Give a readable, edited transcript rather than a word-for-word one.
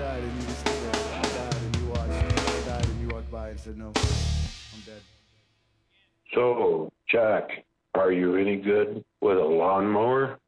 died and you just stood there. I died and you watched. I died and you walked by and said, no, I'm dead. So, Jack, are you any good with a lawnmower?